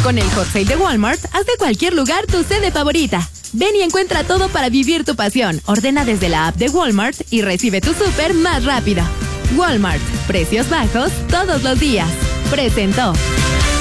Con el Hot Sale de Walmart, haz de cualquier lugar tu sede favorita. Ven y encuentra todo para vivir tu pasión. Ordena desde la app de Walmart y recibe tu súper más rápido. Walmart, precios bajos todos los días. Presentó.